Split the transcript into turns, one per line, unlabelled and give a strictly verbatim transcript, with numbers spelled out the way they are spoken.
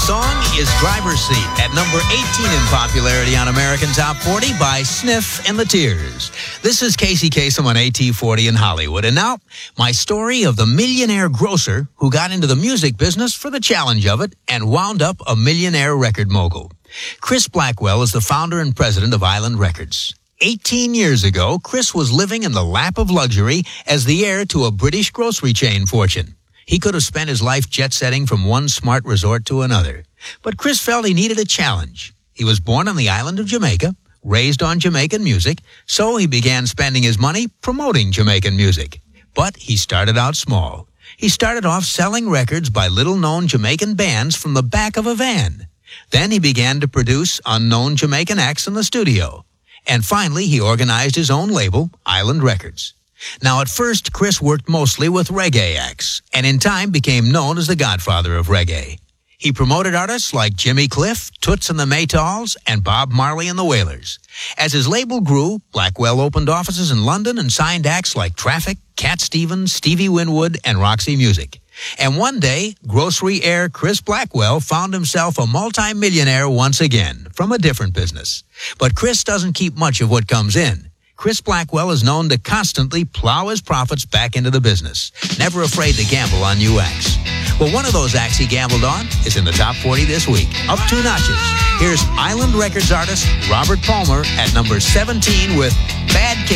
song is Driver's Seat at number eighteen in popularity on American Top forty by Sniff and the Tears. This is Casey Kasem on A T forty in Hollywood. And now, my story of the millionaire grocer who got into the music business for the challenge of it and wound up a millionaire record mogul. Chris Blackwell is the founder and president of Island Records. eighteen years ago, Chris was living in the lap of luxury as the heir to a British grocery chain fortune. He could have spent his life jet-setting from one smart resort to another. But Chris felt he needed a challenge. He was born on the island of Jamaica, raised on Jamaican music, so he began spending his money promoting Jamaican music. But he started out small. He started off selling records by little-known Jamaican bands from the back of a van. Then he began to produce unknown Jamaican acts in the studio. And finally, he organized his own label, Island Records. Now, at first, Chris worked mostly with reggae acts, and in time became known as the godfather of reggae. He promoted artists like Jimmy Cliff, Toots and the Maytals, and Bob Marley and the Wailers. As his label grew, Blackwell opened offices in London and signed acts like Traffic, Cat Stevens, Stevie Winwood, and Roxy Music. And one day, grocery heir Chris Blackwell found himself a multi-millionaire once again from a different business. But Chris doesn't keep much of what comes in. Chris Blackwell is known to constantly plow his profits back into the business, never afraid to gamble on new acts. Well, one of those acts he gambled on is in the top forty this week, up two notches. Here's Island Records artist Robert Palmer at number seventeen with Bad Case.